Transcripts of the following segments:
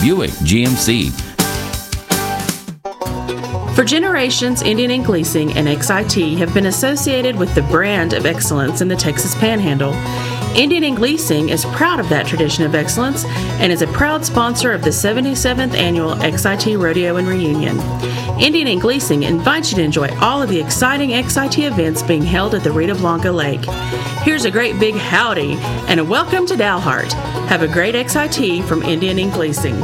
Buick GMC. For generations, Indian Ink Leasing and XIT have been associated with the brand of excellence in the Texas Panhandle. Indian Ink Leasing is proud of that tradition of excellence and is a proud sponsor of the 77th Annual XIT Rodeo and Reunion. Indian Ink Leasing invites you to enjoy all of the exciting XIT events being held at the Rita Blanca Lake. Here's a great big howdy and a welcome to Dalhart. Have a great XIT from Indian Ink Leasing.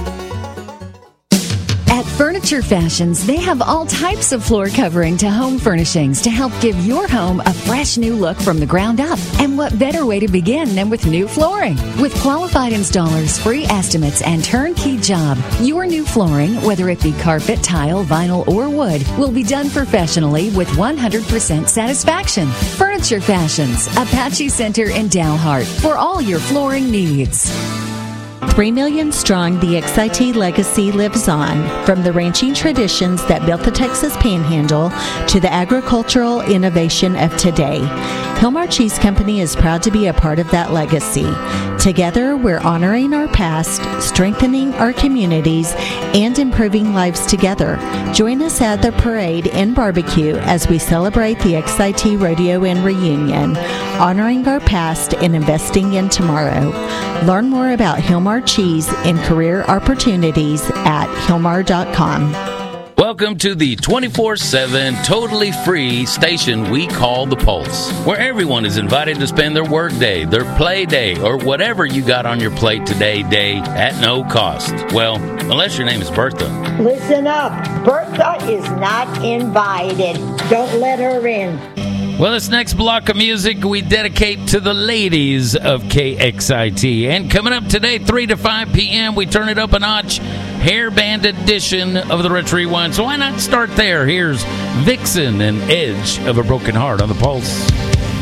At Furniture Fashions, they have all types of floor covering to home furnishings to help give your home a fresh new look from the ground up. And what better way to begin than with new flooring? With qualified installers, free estimates, and turnkey job, your new flooring, whether it be carpet, tile, vinyl, or wood, will be done professionally with 100% satisfaction. Furniture Fashions, Apache Center in Dalhart, for all your flooring needs. 3 million strong, the XIT legacy lives on. From the ranching traditions that built the Texas Panhandle to the agricultural innovation of today, Hilmar Cheese Company is proud to be a part of that legacy. Together, we're honoring our past, strengthening our communities, and improving lives together. Join us at the parade and barbecue as we celebrate the XIT Rodeo and Reunion, honoring our past and investing in tomorrow. Learn more about Hilmar Cheese and career opportunities at hilmar.com. Welcome to the 24/7, totally free station we call The Pulse, where everyone is invited to spend their work day, their play day, or whatever you got on your plate today at no cost. Well, unless your name is Bertha. Listen up. Bertha is not invited. Don't let her in. Well, this next block of music we dedicate to the ladies of KXIT. And coming up today, 3 to 5 p.m., we turn it up a notch. Hair band edition of the Retro Rewind. So why not start there? Here's Vixen and Edge of a Broken Heart on The Pulse.